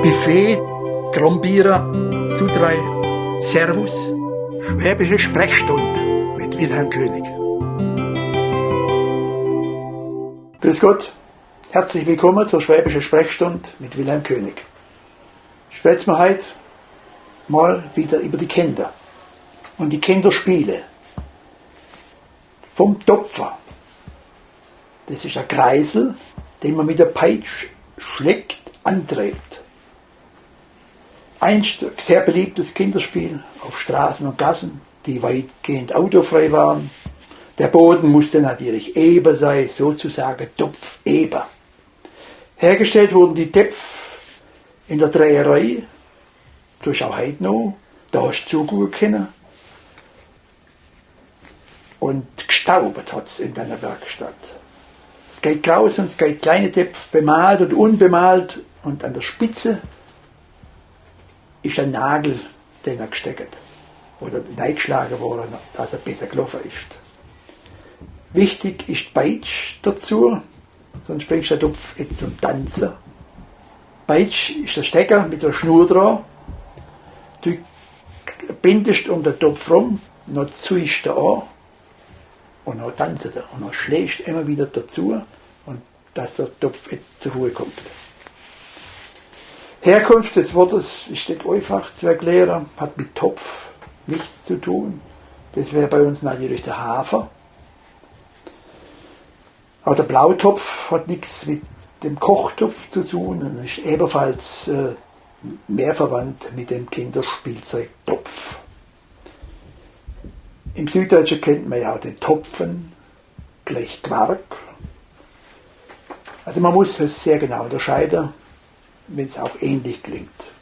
Buffet, Trombierer, Zudrei, Servus, Schwäbische Sprechstunde mit Wilhelm König. Grüß Gott, herzlich willkommen zur Schwäbische Sprechstunde mit Wilhelm König. Schwätzen wir heute mal wieder über die Kinder und die Kinderspiele. Vom Topfer. Das ist ein Kreisel, den man mit der Peitsche schlägt, antreibt. Einst ein sehr beliebtes Kinderspiel auf Straßen und Gassen, die weitgehend autofrei waren. Der Boden musste natürlich eber sein, sozusagen topfeber. Hergestellt wurden die Töpfe in der Dreherei, durch auch heute noch, da hast du zugucken können. Und gestaubert hat es in deiner Werkstatt. Es geht groß und es geht kleine Töpfe, bemalt und unbemalt, und an der Spitze ist ein Nagel, den er gesteckt oder reingeschlagen worden, dass er besser gelaufen ist. Wichtig ist die Peitsche dazu, sonst bringst du den Topf jetzt zum Tanzen. Peitsche ist der Stecker mit der Schnur dran. Du bindest um den Topf rum, dann ziehst du an und dann tanzt er und dann schlägst du immer wieder dazu, und dass der Topf jetzt zur Ruhe kommt. Herkunft des Wortes ist nicht einfach zu erklären, hat mit Topf nichts zu tun. Das wäre bei uns natürlich der Hafer. Auch der Blautopf hat nichts mit dem Kochtopf zu tun und ist ebenfalls mehr verwandt mit dem Kinderspielzeug Topf. Im Süddeutschen kennt man ja auch den Topfen, gleich Quark. Also man muss es sehr genau unterscheiden, wenn es auch ähnlich klingt.